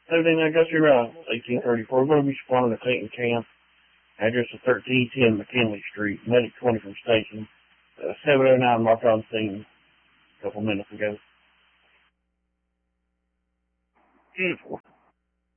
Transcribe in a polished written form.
17 Augusta Route, 1834. We're going to be supplying the Clayton camp. Address is 1310 McKinley Street. Medic 20 from station. 709 marked on scene a couple minutes ago. Beautiful.